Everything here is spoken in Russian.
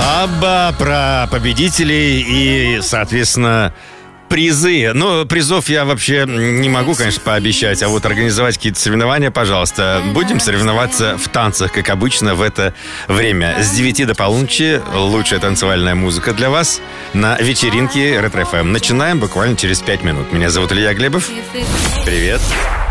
Про победителей и, соответственно, призы. Ну, призов я вообще не могу, конечно, пообещать, а вот организовать какие-то соревнования, пожалуйста. Будем соревноваться в танцах, как обычно, в это время. С 9 до полуночи лучшая танцевальная музыка для вас на вечеринке Ретро-ФМ. Начинаем буквально через 5 минут. Меня зовут Илья Глебов. Привет.